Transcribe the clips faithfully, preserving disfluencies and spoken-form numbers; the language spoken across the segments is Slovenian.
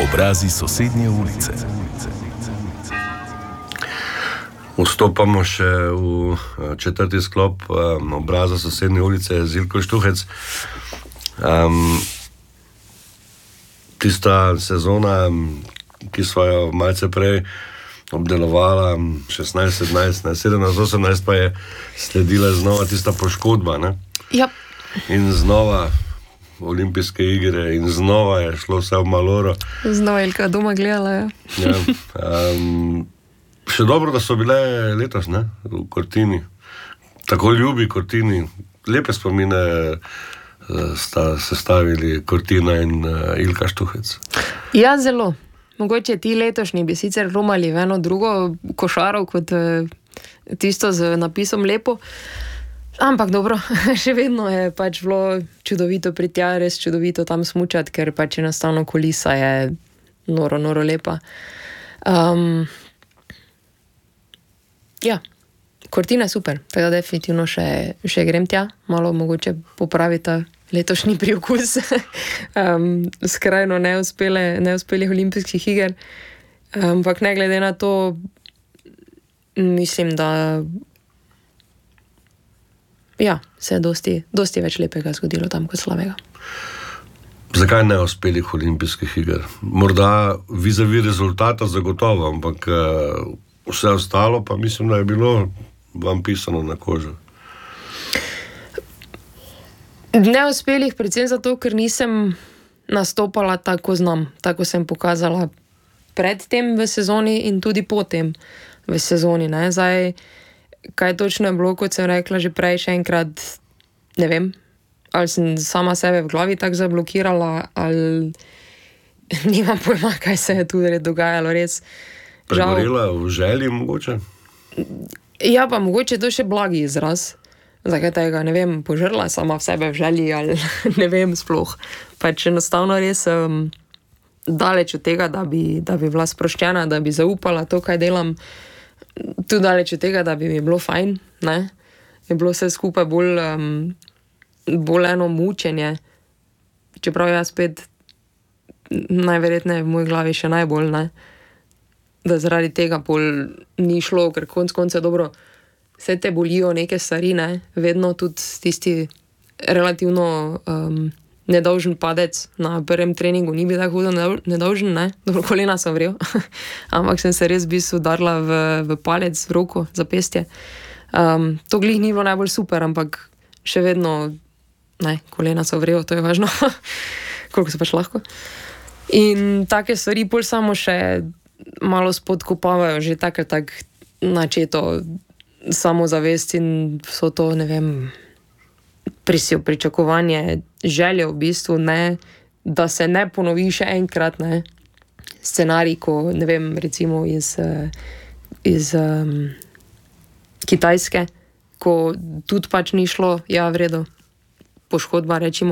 Obrazi sosednje ulice. Vstopamo še v četrti sklop um, Obraza sosednje ulice z Ilko Štuhec. Um, tista sezona, ki smo jo malce prej obdelovala, šestnajst sedemnajst, sedemnajst osemnajst, pa je sledila znova tista poškodba, ne? Ja. In znova olimpijske igre in znova je šlo vse v maloro. Znova Ilka doma gledala, ja. Ja, um, še dobro, da so bile letos, ne, v Cortini. Tako ljubi Cortini. Lepe spomine sta sestavili Cortina in uh, Ilka Štuhec. Ja, zelo. Mogoče ti letošnji bi sicer romali v eno drugo košaro kot uh, tisto z napisom lepo. Ampak dobro, še vedno je pač bilo čudovito priti tja, res čudovito tam smučati, ker pač enostavno kulisa je noro, noro lepa. Um, ja, Cortina je super, tako da definitivno še, še grem tja, malo mogoče popravita letošnji priokus um, skrajno neuspele, neuspelih olimpijskih iger. Ampak ne glede na to, mislim, da ja, se je dosti, dosti več lepega zgodilo tam kot slabega. Zakaj neuspelih olimpijskih iger? Morda vizavi rezultata zagotovo, ampak uh, vse ostalo pa mislim, da je bilo vam pisano na kožo. Neuspelih predvsem zato, ker nisem nastopala tako znam, tako sem pokazala pred tem v sezoni in tudi potem v sezoni, ne. Zdaj, kaj točno je bilo, kot sem rekla že prej, še enkrat, ne vem, ali sem sama sebe v glavi tako zablokirala, ali nimam pojma, kaj se je tudi dogajalo, res. Pregorela v želji mogoče? Ja, pa mogoče to še blagi izraz. Zakaj tega, ne vem, požrla sama v sebe v želji, ali ne vem sploh. Pač enostavno res um, daleč od tega, da bi, da bi bila sproščena, da bi zaupala to, kaj delam, tudi daleč od tega, da bi mi bilo fajn, ne. Je bilo vse skupaj bolj, um, bolj eno mučenje, čeprav jaz spet najverjetneje v moji glavi še najbolj, ne, da zaradi tega bolj ni šlo, ker konc konca dobro, vse te bolijo neke stvari, ne, vedno tudi tisti relativno um, nedolžen padec na prvem treningu ni bil tako hudo nedolžen, ne, dobro, kolena sem vrel, ampak sem se res v bistvu udarila v, v palec, v roko, zapestje. Um, to glih ni bilo najbolj super, ampak še vedno, ne, kolena sem vrel, to je važno, koliko se pač lahko. In take stvari bolj samo še malo spodkopavajo že tako tak načeto samozavest in so to, ne vem, prisjo pričakovanje, želje v bistvu, ne, da se ne ponovi še enkrat, ne, scenarij, ko, ne vem, recimo iz, iz um, Kitajske, ko tudi pač ni šlo, ja, v redu, poškodba, rečimo,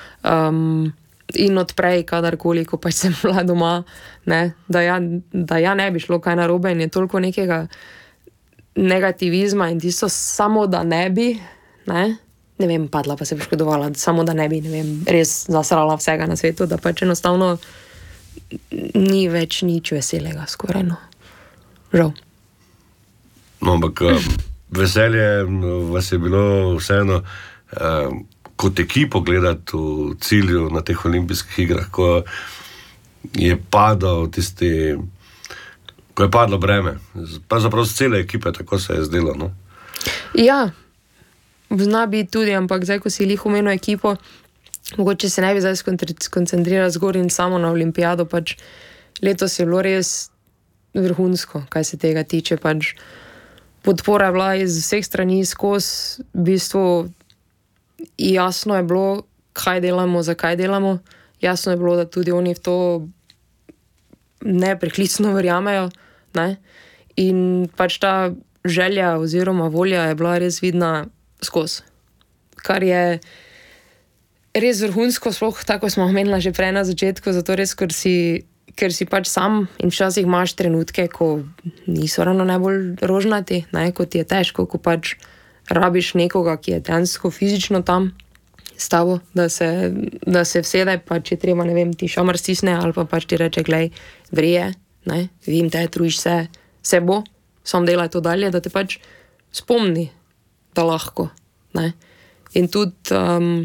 um, in odprej, kadarkoli, ko pač sem bila doma, ne, da ja, da ja ne bi šlo kaj narobe in je toliko nekega negativizma in tisto samo, da ne bi, ne, ne vem, padla pa se poškodovala, samo da ne bi, ne vem, res zasrala vsega na svetu, da pač enostavno ni več nič veselega, skoraj, no. Žal. No, ampak veselje vas je bilo vseeno eh, kot ekipo gledati v cilju na teh olimpijskih igrah, ko je padal tisti, ko je padlo breme. Pravzaprav z cele ekipe, tako se je zdelo, no? Ja, zna biti tudi, ampak zdaj, ko si lih omenil ekipo, mogoče se ne bi zdaj skoncentrirala zgor in samo na olimpijado, pač letos je bilo res vrhunsko, kaj se tega tiče, pač podpora je bila iz vseh strani skozi, v bistvu jasno je bilo, kaj delamo, zakaj delamo, jasno je bilo, da tudi oni v to nepreklicno verjamejo, ne, in pač ta želja oziroma volja je bila res vidna skozi, kar je res vrhunsko, sploh tako smo omenila že prej na začetku, zato res, ker si, ker si pač sam in včasih imaš trenutke, ko niso ravno najbolj rožnati, ne, ko ti je težko, ko pač rabiš nekoga, ki je dejansko fizično tam s tabo, da se, da se vsede, pa če treba, ne vem, ti šamar stisne ali pa pač ti reče, glej, vrije, ne, vidim te, trujiš se, se bo, sam delaj to dalje, da te pač spomni, da lahko, ne. In tudi, um,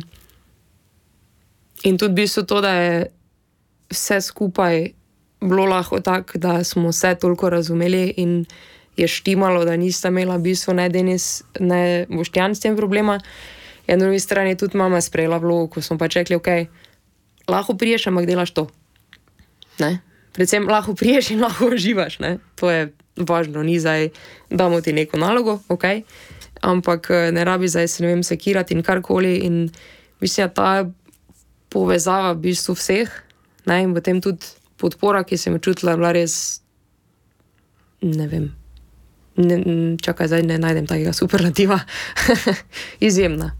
in tudi v bistvu to, da je vse skupaj bilo lahko tako, da smo vse toliko razumeli in je štimalo, da nista imela v bistvu ne Denis, ne Boštjan s tem problema. In na drugi strani tudi mama sprejela vlogo, ko smo pač rekli, ok, lahko priješ, ampak delaš to. Ne? Predvsem lahko priješ in lahko uživaš, ne? To je važno, ni zdaj, damo ti neko nalogo, ok, ampak ne rabi zdaj se, ne vem, sekirati in karkoli in mislim, ta povezava v bistvu vseh, ne, in potem tudi podpora, ki sem jo čutila, bila res, ne vem, ne, čakaj, zdaj ne najdem takega superlativa, izjemna.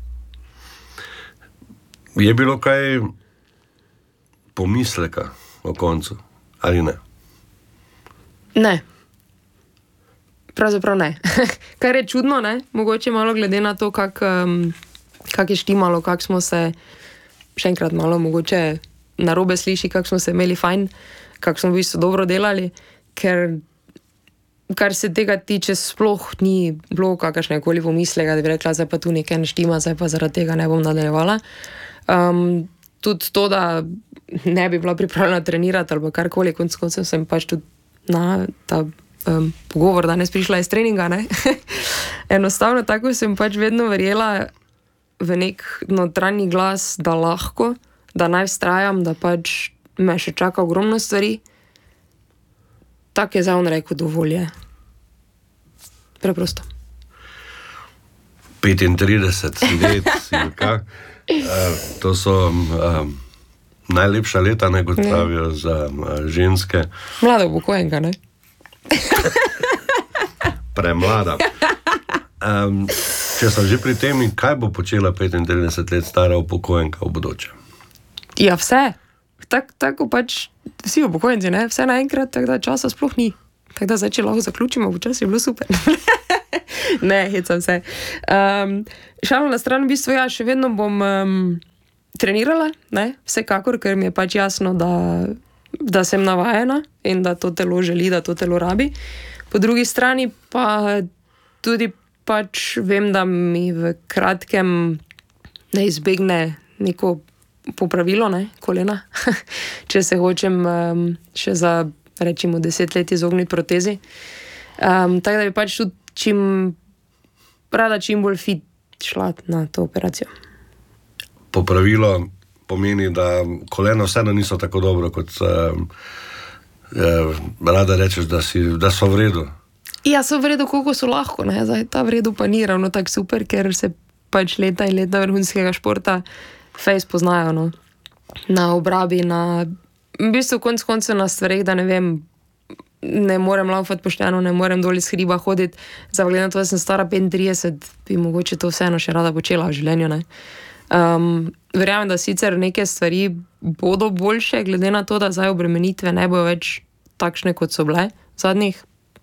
Je bilo kaj pomisleka o koncu, ali ne? Ne. Pravzaprav ne. Kar je čudno, ne? Mogoče malo glede na to, kak, um, kak je štimalo, kak smo se, še enkrat malo mogoče narobe sliši, kak smo se imeli fajn, kak smo v bistvu dobro delali, ker kar se tega tiče, sploh ni bilo kakšne koli pomislega, da bi rekla, zdaj pa tu nekaj ne štima, zdaj pa zaradi tega ne bom nadaljevala. Um, tudi to, da ne bi bila pripravljena trenirati ali karkoli, konec koncev sem pač tudi na ta um, pogovor danes prišla iz treninga, ne? Enostavno tako sem pač vedno verjela v nek notranji glas, da lahko, da naj vztrajam, da pač me še čaka ogromno stvari. Tak je zdaj on rekel, dovolj je. Preprosto. petintrideset let, Silka. Uh, to so um, najlepša leta, ne, kot pravijo za uh, ženske. Mlada upokojenka, ne? Premlada. Um, če sem že pri temi, kaj bo počela petintrideset let stara upokojenka v bodoče? Ja, vse. Tak, tako pač vsi upokojenci, ne? Vse naenkrat, tako da časa sploh ni. Tako da zdaj, če lahko zaključimo, počasi je bilo super. Ne, hecam se. Um, šalo na stran, v bistvu ja, še vedno bom um, trenirala, ne? Vsekakor, ker mi je pač jasno, da, da sem navajena in da to telo želi, da to telo rabi. Po drugi strani pa tudi pač vem, da mi v kratkem ne izbegne neko popravilo, ne, kolena, če se hočem um, še za, rečimo, deset let izogniti protezi. Um, tako da bi pač tudi čim, rada čim bolj fit šla na to operacijo. Popravilo pomeni, da kolena vseeno niso tako dobro, kot um, eh, rada rečeš, da, si, da so v redu. Ja, so v redu, koliko so lahko, ne, zdaj ta v redu pa ni ravno tako super, ker se pač leta in leta vrhunskega športa fejs poznajo, no. Na obrabi, na v bistvu konc koncev na stvareh, da ne vem, ne morem laufati pošteno, ne morem dol iz hriba hoditi, zavljena to, da sem stara petintrideset, bi mogoče to vseeno še rada počela v življenju, ne. Um, verjamem, da sicer neke stvari bodo boljše, glede na to, da zdaj obremenitve ne bojo več takšne, kot so bile zadnjih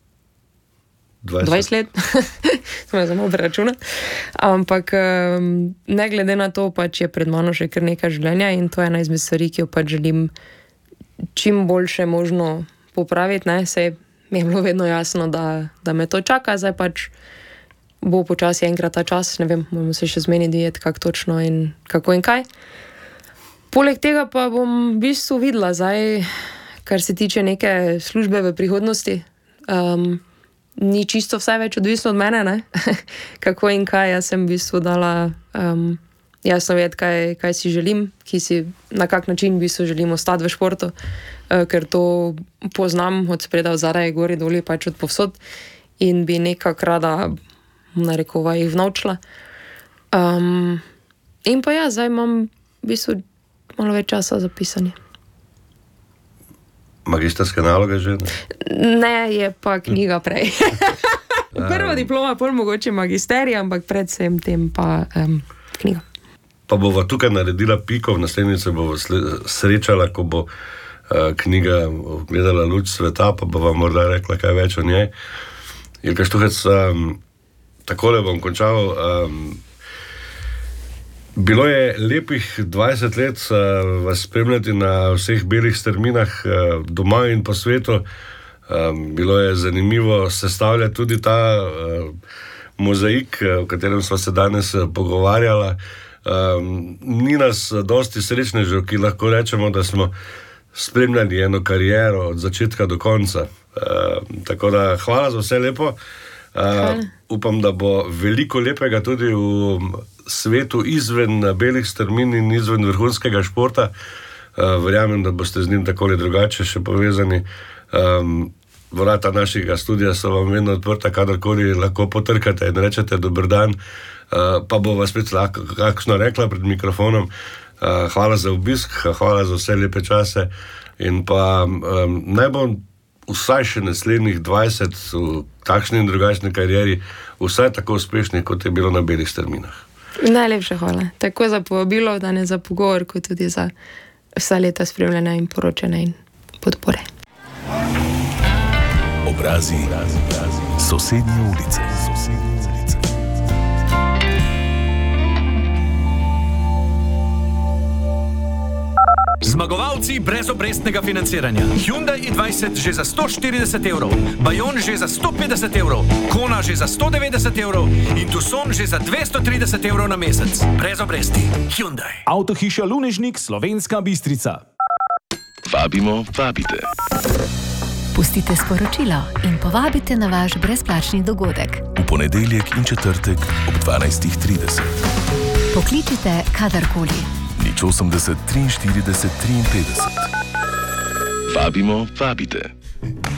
dvajset let, smo je samo preračunati, ampak um, ne glede na to, pač je pred mano še kar nekaj življenja in to je ena izmed stvari, ki jo pač želim čim boljše možno popraviti, ne, sej mi je bilo vedno jasno, da, da me to čaka, zdaj pač bo počasi enkrat ta čas, ne vem, moramo se še zmeniti diet, kako točno in kako in kaj. Poleg tega pa bom v bistvu videla zdaj, kar se tiče neke službe v prihodnosti, um, ni čisto vse več odvisno od mene, ne? Kako in kaj, jaz sem v bistvu dala um, jasno vedeti, kaj, kaj si želim, ki si, na kak način v bistvu želim ostati v športu, uh, ker to poznam od spredaj, od zadaj, gori, doli, pač od povsod in bi nekak rada, narekova, jih vnovčila. Um, in pa ja, zdaj imam v bistvu malo več časa za pisanje. Magisterske naloge že? Ne, ne je pa knjiga prej. Prva diploma, pol mogoče magisterija, ampak predvsem tem pa um, knjiga. Pa bova tukaj naredila piko, v naslednjice bova srečala, ko bo uh, knjiga gledala luč sveta, pa bova morda rekla kaj več o njej. Ilka Štuhec, um, takole bom končal. Um, Bilo je lepih dvajset let uh, vas spremljati na vseh belih strminah uh, doma in po svetu. Um, bilo je zanimivo sestavljati tudi ta uh, mozaik, o katerem smo se danes uh, pogovarjala. Um, ni nas dosti srečnežev, ki lahko rečemo, da smo spremljali eno kariero od začetka do konca. Uh, tako da hvala za vse lepo. Uh, upam, da bo veliko lepega tudi v svetu izven belih strmin in izven vrhunskega športa. Uh, verjamem, da boste z njim tako ali drugače še povezani. Um, vrata našega studija so vam vedno odprta, kadarkoli lahko potrkate in rečete dober dan, uh, pa bo vas spet lahko kakšno rekla pred mikrofonom. Uh, hvala za obisk, hvala za vse lepe čase in pa um, naj bo vsaj še naslednjih dvajset v takšni in drugačni karieri vsaj tako uspešnih, kot je bilo na belih strminah. Najlepša hvala. Tako za povabilo, danes za pogovor, kot tudi za vsa leta spremljanja in poročanja in podpore. Obrazi sosednje ulice. Zmagovalci brezobrestnega financiranja. Hyundai i dvajset že za sto štirideset evrov, Bayon že za sto petdeset evrov, Kona že za sto devetdeset evrov in Tucson že za dvesto trideset evrov na mesec. Brez obresti. Hyundai. Avtohiša Lunežnik, Slovenska Bistrica. Vabimo, vabite. Pustite sporočilo in povabite na vaš brezplačni dogodek. V ponedeljek in četrtek ob dvanajst trideset. Pokličite kadarkoli. nič osemdeset, triinštirideset, triinpetdeset. Vabimo, vabite.